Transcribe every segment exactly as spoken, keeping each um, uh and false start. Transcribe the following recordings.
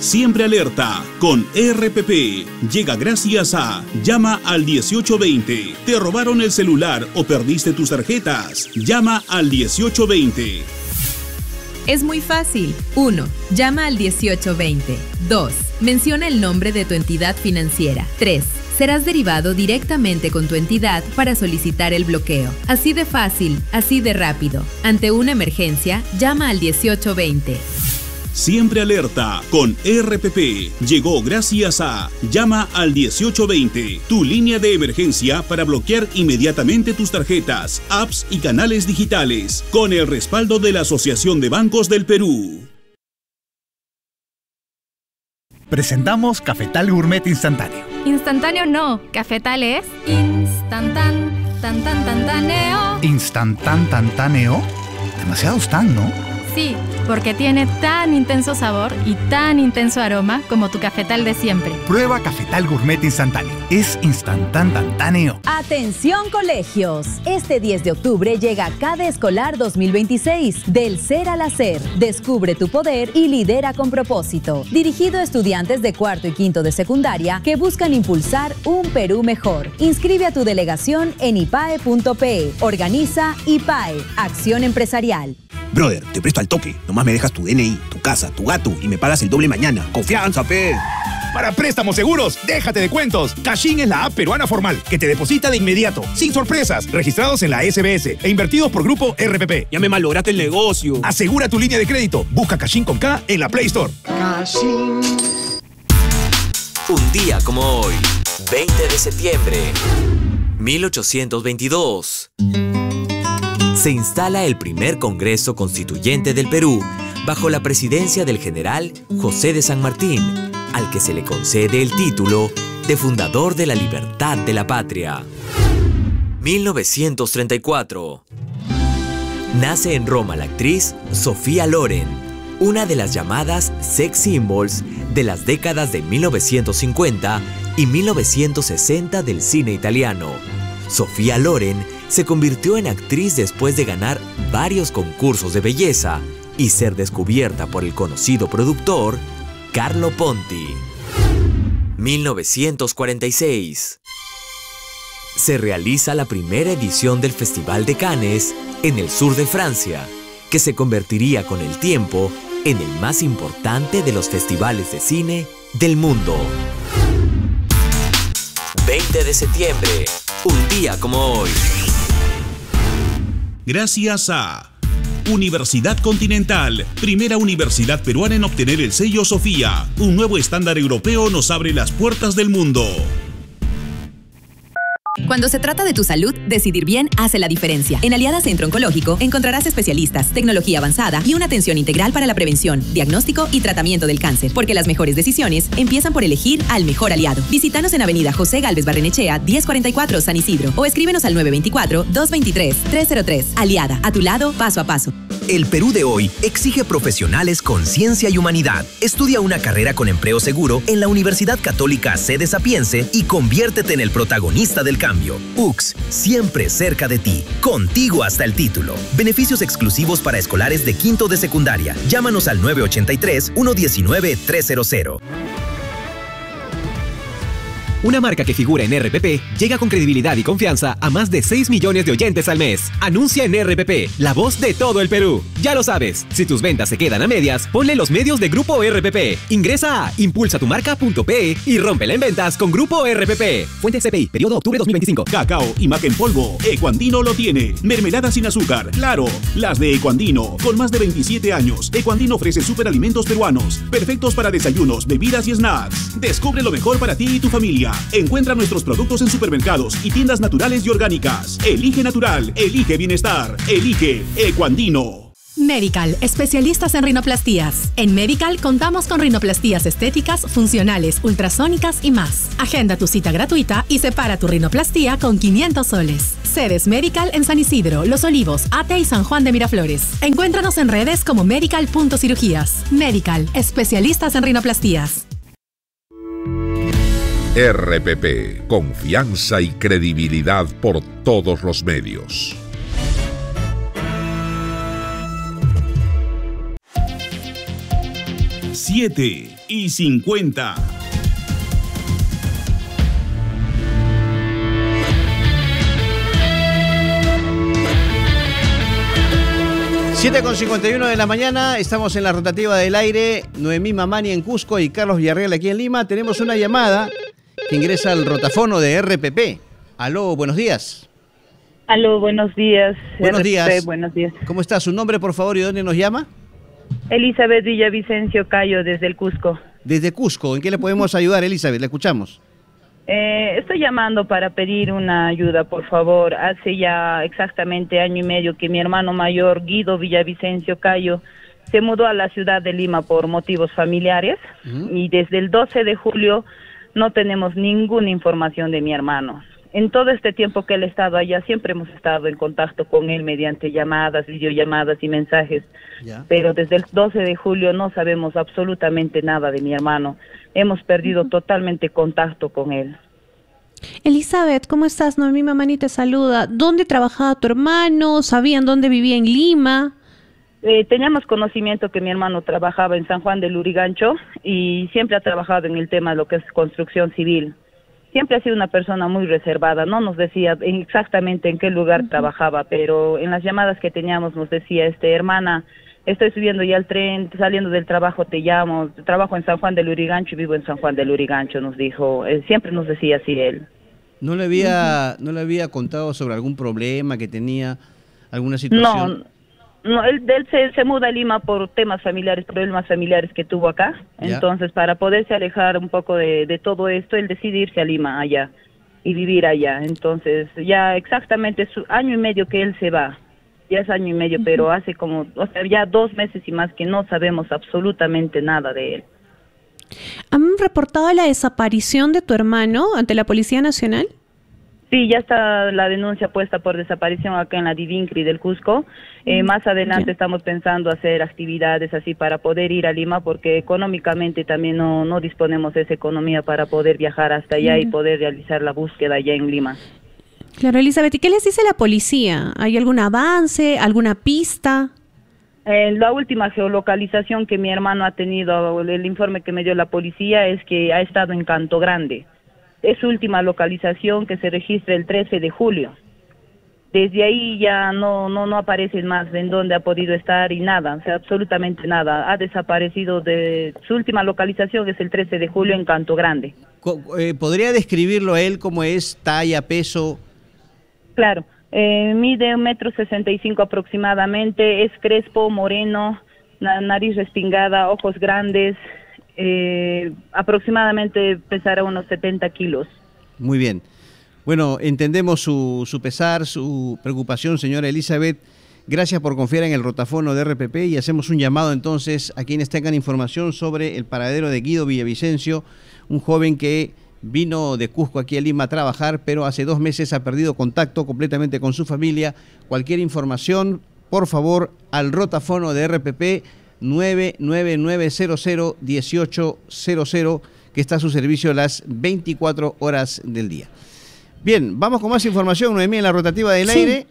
Siempre alerta con R P P. Llega gracias a Llama al dieciocho veinte. ¿Te robaron el celular o perdiste tus tarjetas? Llama al dieciocho veinte. Es muy fácil. uno. Llama al dieciocho veinte. dos. Menciona el nombre de tu entidad financiera. tres. Serás derivado directamente con tu entidad para solicitar el bloqueo. Así de fácil, así de rápido. Ante una emergencia, llama al dieciocho veinte. Siempre alerta con R P P. Llegó gracias a Llama al dieciocho veinte, tu línea de emergencia para bloquear inmediatamente tus tarjetas, apps y canales digitales, con el respaldo de la Asociación de Bancos del Perú. Presentamos Cafetal Gourmet Instantáneo. Instantáneo no, Cafetal es instantan, tan tan tantaneo. ¿Instantan tantáneo? Demasiados tan, ¿no? Sí, porque tiene tan intenso sabor y tan intenso aroma como tu cafetal de siempre. Prueba Cafetal Gourmet Instantáneo. Es instantáneo. Atención colegios. Este diez de octubre llega CADE Escolar dos mil veintiséis. Del ser al hacer. Descubre tu poder y lidera con propósito. Dirigido a estudiantes de cuarto y quinto de secundaria que buscan impulsar un Perú mejor. Inscribe a tu delegación en I P A E punto P. Organiza I P A E. Acción Empresarial. Brother, te presto al toque. Nomás me dejas tu D N I, tu casa, tu gato y me pagas el doble mañana. ¡Confianza, pe! Para préstamos seguros, déjate de cuentos. Cachín es la app peruana formal que te deposita de inmediato, sin sorpresas, registrados en la S B S e invertidos por Grupo R P P. Ya me malograste el negocio. Asegura tu línea de crédito. Busca Cachín con K en la Play Store. Cachín. Un día como hoy, veinte de septiembre, mil ochocientos veintidós. Se instala el primer Congreso Constituyente del Perú bajo la presidencia del general José de San Martín, al que se le concede el título de fundador de la libertad de la patria. mil novecientos treinta y cuatro. Nace en Roma la actriz Sofía Loren, una de las llamadas sex symbols de las décadas de mil novecientos cincuenta y mil novecientos sesenta del cine italiano. Sofía Loren se convirtió en actriz después de ganar varios concursos de belleza y ser descubierta por el conocido productor Carlo Ponti. mil novecientos cuarenta y seis. Se realiza la primera edición del Festival de Cannes en el sur de Francia, que se convertiría con el tiempo en el más importante de los festivales de cine del mundo. veinte de septiembre, un día como hoy. Gracias a Universidad Continental, primera universidad peruana en obtener el sello Sofía. Un nuevo estándar europeo nos abre las puertas del mundo. Cuando se trata de tu salud, decidir bien hace la diferencia. En Aliada Centro Oncológico encontrarás especialistas, tecnología avanzada y una atención integral para la prevención, diagnóstico y tratamiento del cáncer. Porque las mejores decisiones empiezan por elegir al mejor aliado. Visítanos en Avenida José Gálvez Barrenechea, diez cuarenta y cuatro, San Isidro. O escríbenos al nueve dos cuatro, dos dos tres, tres cero tres. Aliada, a tu lado, paso a paso. El Perú de hoy exige profesionales con ciencia y humanidad. Estudia una carrera con empleo seguro en la Universidad Católica Sede Sapiense y conviértete en el protagonista del cambio. U C S, siempre cerca de ti. Contigo hasta el título. Beneficios exclusivos para escolares de quinto de secundaria. Llámanos al nueve ocho tres, uno uno nueve, tres cero cero. Una marca que figura en R P P llega con credibilidad y confianza a más de seis millones de oyentes al mes. Anuncia en R P P, la voz de todo el Perú. Ya lo sabes, si tus ventas se quedan a medias, ponle los medios de Grupo R P P. Ingresa a impulsa tu marca punto pe y rómpela en ventas con Grupo R P P. Fuente C P I, periodo octubre dos mil veinticinco. Cacao y maca en polvo, Ecuandino lo tiene. Mermelada sin azúcar, claro, las de Ecuandino. Con más de veintisiete años, Ecuandino ofrece superalimentos peruanos, perfectos para desayunos, bebidas y snacks. Descubre lo mejor para ti y tu familia. Encuentra nuestros productos en supermercados y tiendas naturales y orgánicas. Elige natural, elige bienestar, elige Ecuandino. Medical, especialistas en rinoplastías. En Medical contamos con rinoplastías estéticas, funcionales, ultrasónicas y más. Agenda tu cita gratuita y separa tu rinoplastía con quinientos soles. Sedes Medical en San Isidro, Los Olivos, Ate y San Juan de Miraflores. Encuéntranos en redes como medical punto cirugías. Medical, especialistas en rinoplastías. R P P, confianza y credibilidad por todos los medios. siete y cincuenta. siete con cincuenta y uno de la mañana, estamos en la rotativa del aire. Noemí Mamani en Cusco y Carlos Villarreal aquí en Lima. Tenemos una llamada que ingresa al rotafono de R P P. Aló, buenos días. Aló, buenos días. Buenos R P P, días. Buenos días. ¿Cómo está? ¿Su nombre, por favor, y dónde nos llama? Elizabeth Villavicencio Cayo, desde el Cusco. Desde Cusco. ¿En qué le podemos ayudar, Elizabeth? Le escuchamos. Eh, estoy llamando para pedir una ayuda, por favor. Hace ya exactamente año y medio que mi hermano mayor, Guido Villavicencio Cayo, se mudó a la ciudad de Lima por motivos familiares. Uh-huh. Y desde el doce de julio no tenemos ninguna información de mi hermano. En todo este tiempo que él ha estado allá, siempre hemos estado en contacto con él mediante llamadas, videollamadas y mensajes. Ya. Pero desde el doce de julio no sabemos absolutamente nada de mi hermano. Hemos perdido uh-huh. totalmente contacto con él. Elizabeth, ¿cómo estás? Noemí Mamani te saluda. ¿Dónde trabajaba tu hermano? ¿Sabían dónde vivía en Lima? Eh, teníamos conocimiento que mi hermano trabajaba en San Juan del Lurigancho y siempre ha trabajado en el tema de lo que es construcción civil. Siempre ha sido una persona muy reservada, no nos decía exactamente en qué lugar uh-huh. trabajaba, pero en las llamadas que teníamos nos decía, este hermana, estoy subiendo ya al tren, saliendo del trabajo te llamo, trabajo en San Juan del Lurigancho y vivo en San Juan del Lurigancho, nos dijo, eh, siempre nos decía así él. ¿No le había, uh-huh. no le había contado sobre algún problema que tenía, alguna situación? No. No, él, él se, se muda a Lima por temas familiares, problemas familiares que tuvo acá. Ya. Entonces, para poderse alejar un poco de, de todo esto, él decide irse a Lima allá y vivir allá. Entonces, ya exactamente su año y medio que él se va. Ya es año y medio, uh-huh. pero hace como, o sea, ya dos meses y más que no sabemos absolutamente nada de él. ¿Han reportado la desaparición de tu hermano ante la Policía Nacional? Sí, ya está la denuncia puesta por desaparición acá en la Divincri del Cusco. Eh, más adelante yeah. estamos pensando hacer actividades así para poder ir a Lima, porque económicamente también no, no disponemos de esa economía para poder viajar hasta allá yeah. y poder realizar la búsqueda allá en Lima. Claro, Elizabeth, ¿y qué les dice la policía? ¿Hay algún avance, alguna pista? Eh, la última geolocalización que mi hermano ha tenido, el informe que me dio la policía, es que ha estado en Canto Grande. Es su última localización, que se registra el trece de julio. Desde ahí ya no no no aparece más en dónde ha podido estar y nada, o sea, absolutamente nada. Ha desaparecido de su última localización, es el trece de julio en Canto Grande. ¿Podría describirlo a él como es, talla, peso? Claro, eh, mide un metro sesenta y cinco aproximadamente, es crespo, moreno, nariz respingada, ojos grandes. Eh, aproximadamente pesará unos setenta kilos. Muy bien. Bueno, entendemos su, su pesar, su preocupación, señora Elizabeth. Gracias por confiar en el rotafono de R P P y hacemos un llamado entonces a quienes tengan información sobre el paradero de Guido Villavicencio, un joven que vino de Cusco aquí a Lima a trabajar, pero hace dos meses ha perdido contacto completamente con su familia. Cualquier información, por favor, al rotafono de R P P nueve nueve nueve cero cero uno ocho cero cero, que está a su servicio las veinticuatro horas del día. Bien, vamos con más información, Noemí, en la rotativa del sí. aire.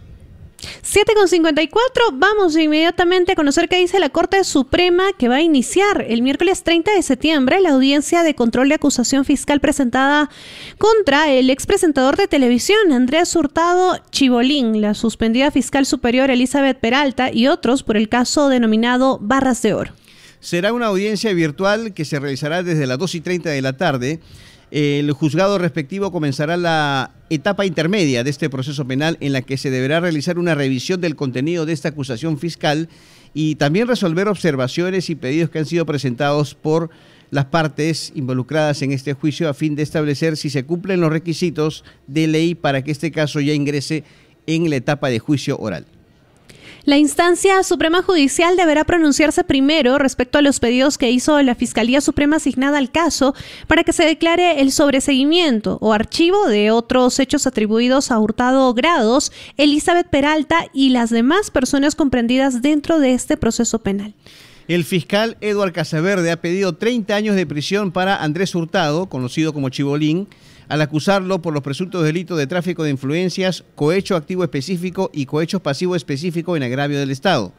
siete con cincuenta y cuatro, vamos inmediatamente a conocer qué dice la Corte Suprema, que va a iniciar el miércoles treinta de septiembre la audiencia de control de acusación fiscal presentada contra el expresentador de televisión Andrés Hurtado Chibolín, la suspendida fiscal superior Elizabeth Peralta y otros por el caso denominado Barras de Oro. Será una audiencia virtual que se realizará desde las dos y treinta de la tarde. El juzgado respectivo comenzará la etapa intermedia de este proceso penal, en la que se deberá realizar una revisión del contenido de esta acusación fiscal y también resolver observaciones y pedidos que han sido presentados por las partes involucradas en este juicio, a fin de establecer si se cumplen los requisitos de ley para que este caso ya ingrese en la etapa de juicio oral. La instancia suprema judicial deberá pronunciarse primero respecto a los pedidos que hizo la Fiscalía Suprema asignada al caso para que se declare el sobreseguimiento o archivo de otros hechos atribuidos a Hurtado Grados, Elizabeth Peralta y las demás personas comprendidas dentro de este proceso penal. El fiscal Eduard Casaverde ha pedido treinta años de prisión para Andrés Hurtado, conocido como Chibolín, al acusarlo por los presuntos delitos de tráfico de influencias, cohecho activo específico y cohecho pasivo específico en agravio del Estado.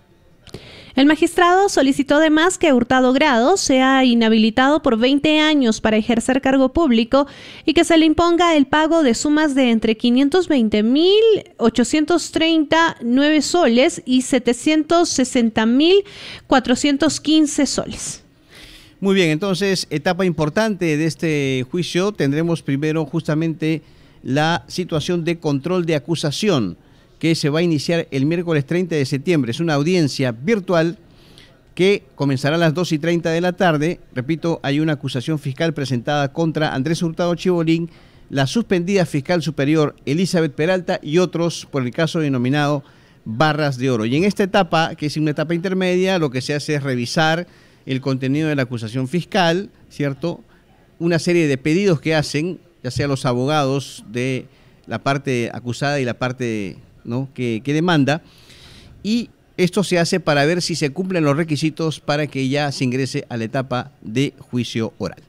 El magistrado solicitó además que Hurtado Grado sea inhabilitado por veinte años para ejercer cargo público y que se le imponga el pago de sumas de entre quinientos veinte mil ochocientos treinta y nueve soles y setecientos sesenta mil cuatrocientos quince soles. Muy bien, entonces, etapa importante de este juicio, tendremos primero justamente la situación de control de acusación, que se va a iniciar el miércoles treinta de septiembre. Es una audiencia virtual que comenzará a las dos y treinta de la tarde. Repito, hay una acusación fiscal presentada contra Andrés Hurtado Chibolín, la suspendida fiscal superior Elizabeth Peralta y otros por el caso denominado Barras de Oro. Y en esta etapa, que es una etapa intermedia, lo que se hace es revisar el contenido de la acusación fiscal, ¿cierto? Una serie de pedidos que hacen, ya sea los abogados de la parte acusada y la parte... ¿no? que, que demanda, y esto se hace para ver si se cumplen los requisitos para que ya se ingrese a la etapa de juicio oral.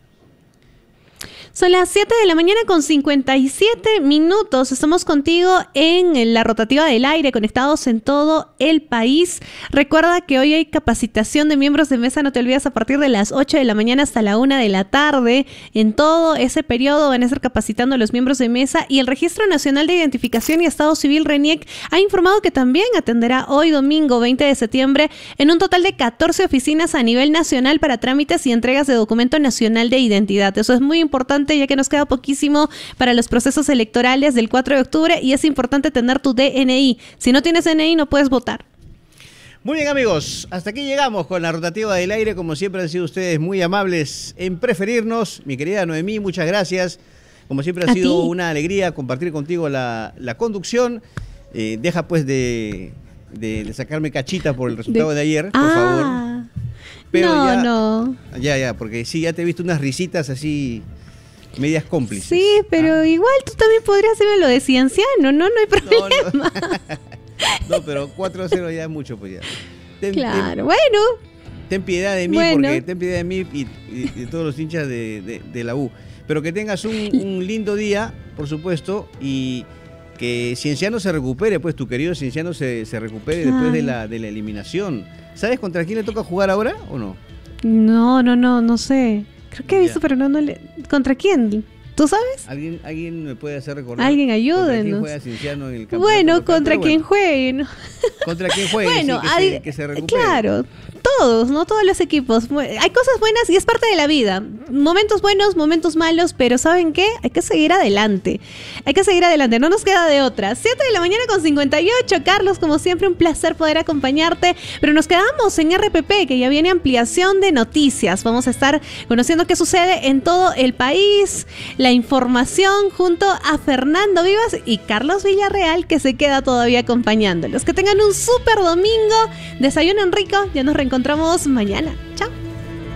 Son las siete de la mañana con cincuenta y siete minutos. Estamos contigo en la rotativa del aire, conectados en todo el país. Recuerda que hoy hay capacitación de miembros de mesa, no te olvides, a partir de las ocho de la mañana hasta la una de la tarde. En todo ese periodo van a estar capacitando a los miembros de mesa, y el Registro Nacional de Identificación y Estado Civil, RENIEC, ha informado que también atenderá hoy domingo veinte de septiembre en un total de catorce oficinas a nivel nacional para trámites y entregas de documento nacional de identidad. Eso es muy importante, ya que nos queda poquísimo para los procesos electorales del cuatro de octubre y es importante tener tu D N I. Si no tienes D N I no puedes votar. Muy bien, amigos, hasta aquí llegamos con la rotativa del aire. Como siempre han sido ustedes muy amables en preferirnos. Mi querida Noemí, muchas gracias. Como siempre ha A sido ti. una alegría compartir contigo la, la conducción. Eh, deja pues de, de, de sacarme cachita por el resultado de, de ayer, por ah, favor. Pero no, ya, no. Ya, ya, porque sí, ya te he visto unas risitas así, medias cómplices. Sí, pero ah. igual tú también podrías hacerme lo de cienciano, ¿no? No hay problema. No, no. No, pero cuatro a cero ya es mucho, pues ya. Ten, claro, ten, bueno. Ten piedad de mí, bueno. porque ten piedad de mí y, y, y de todos los hinchas de, de, de la U. Pero que tengas un, un lindo día, por supuesto, y que Cienciano se recupere, pues tu querido Cienciano se, se recupere Ay. después de la, de la eliminación. ¿Sabes contra quién le toca jugar ahora o no? No, no, no, no sé. Creo que he visto, ya. pero no, no le... ¿Contra quién? ¿Tú sabes? ¿Alguien, alguien me puede hacer recordar? Alguien ayúdenos. ¿Contra quién juega Cienciano en el campeonato Bueno, local? contra Pero quien bueno. juegue, ¿no? Contra quien juegue, bueno, sí, que, hay, se, que se recupere. Claro, todos, ¿no? Todos los equipos. Hay cosas buenas y es parte de la vida. Momentos buenos, momentos malos, pero ¿saben qué? Hay que seguir adelante. Hay que seguir adelante, no nos queda de otra. siete de la mañana con cincuenta y ocho. Carlos, como siempre, un placer poder acompañarte. Pero nos quedamos en R P P, que ya viene ampliación de noticias. Vamos a estar conociendo qué sucede en todo el país, la información junto a Fernando Vivas y Carlos Villarreal, que se queda todavía acompañándolos. Que tengan un súper domingo, desayunen rico, ya nos reencontramos mañana. Chao.